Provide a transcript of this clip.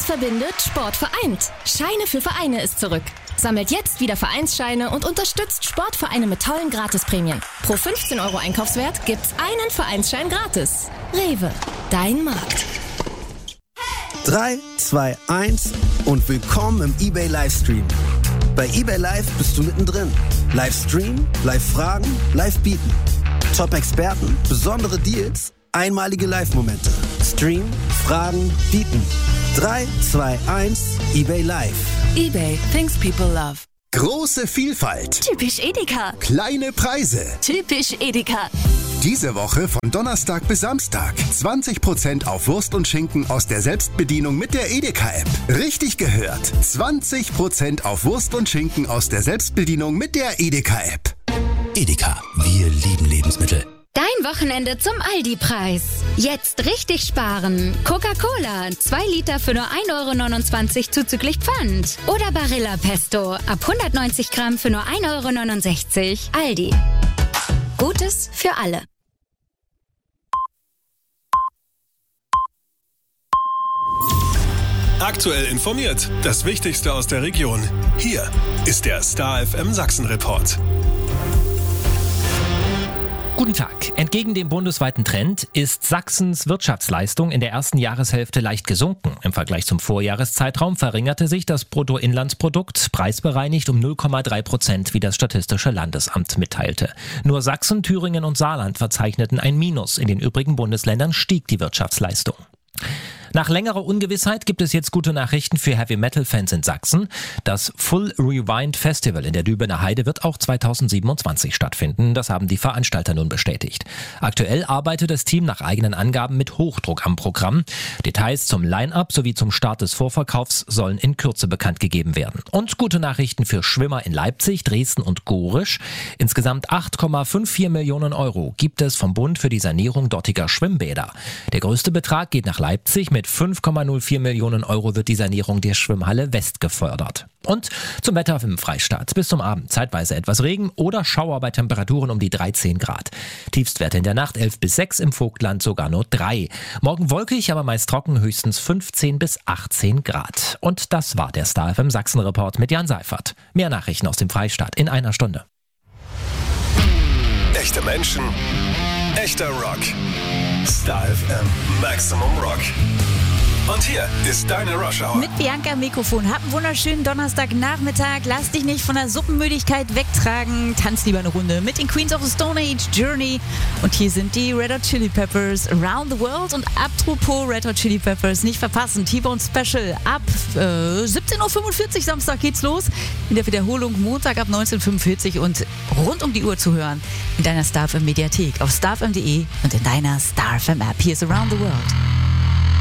verbindet, Sport vereint. Scheine für Vereine ist zurück. Sammelt jetzt wieder Vereinsscheine und unterstützt Sportvereine mit tollen Gratisprämien. Pro 15 € Einkaufswert gibt's einen Vereinsschein gratis. Rewe, dein Markt. 3, 2, 1 und willkommen im eBay Livestream. Bei eBay Live bist du mittendrin. Livestream, Live-Fragen, Live-Bieten. Top-Experten, besondere Deals, einmalige Live-Momente. Stream, Fragen, Bieten. 3, 2, 1, eBay Live. eBay, things people love. Große Vielfalt. Typisch Edeka. Kleine Preise. Typisch Edeka. Diese Woche von Donnerstag bis Samstag 20% auf Wurst und Schinken aus der Selbstbedienung mit der Edeka-App. Richtig gehört. 20% auf Wurst und Schinken aus der Selbstbedienung mit der Edeka-App. Edeka, wir lieben Lebensmittel. Dein Wochenende zum Aldi-Preis. Jetzt richtig sparen. Coca-Cola, 2 Liter für nur 1,29 € zuzüglich Pfand. Oder Barilla Pesto, ab 190 Gramm für nur 1,69 €. Aldi. Gutes für alle. Aktuell informiert. Das Wichtigste aus der Region. Hier ist der Star FM Sachsen-Report. Guten Tag. Entgegen dem bundesweiten Trend ist Sachsens Wirtschaftsleistung in der ersten Jahreshälfte leicht gesunken. Im Vergleich zum Vorjahreszeitraum verringerte sich das Bruttoinlandsprodukt preisbereinigt um 0,3%, wie das Statistische Landesamt mitteilte. Nur Sachsen, Thüringen und Saarland verzeichneten ein Minus. In den übrigen Bundesländern stieg die Wirtschaftsleistung. Nach längerer Ungewissheit gibt es jetzt gute Nachrichten für Heavy-Metal-Fans in Sachsen. Das Full Rewind Festival in der Lübener Heide wird auch 2027 stattfinden. Das haben die Veranstalter nun bestätigt. Aktuell arbeitet das Team nach eigenen Angaben mit Hochdruck am Programm. Details zum Line-Up sowie zum Start des Vorverkaufs sollen in Kürze bekannt gegeben werden. Und gute Nachrichten für Schwimmer in Leipzig, Dresden und Gorisch. Insgesamt 8,54 Millionen € gibt es vom Bund für die Sanierung dortiger Schwimmbäder. Der größte Betrag geht nach Leipzig. Mit 5,04 Millionen € wird die Sanierung der Schwimmhalle West gefördert. Und zum Wetter im Freistaat. Bis zum Abend zeitweise etwas Regen oder Schauer bei Temperaturen um die 13 Grad. Tiefstwerte in der Nacht 11 bis 6, im Vogtland sogar nur 3. Morgen wolkig, aber meist trocken, höchstens 15 bis 18 Grad. Und das war der Star FM Sachsen-Report mit Jan Seifert. Mehr Nachrichten aus dem Freistaat in einer Stunde. Echte Menschen, echter Rock. Star FM Maximum Rock. Und hier ist deine Rush Hour. Mit Bianca am Mikrofon. Hab einen wunderschönen Donnerstagnachmittag. Lass dich nicht von der Suppenmüdigkeit wegtragen. Tanz lieber eine Runde mit den Queens of the Stone Age, Journey. Und hier sind die Red Hot Chili Peppers, Around the World. Und apropos Red Hot Chili Peppers, nicht verpassen, T-Bone Special. Ab 17:45 Uhr Samstag geht's los. In der Wiederholung Montag ab 19:45 und rund um die Uhr zu hören in deiner Star FM Mediathek, auf starfm.de und in deiner Star FM App. Hier ist Around the World.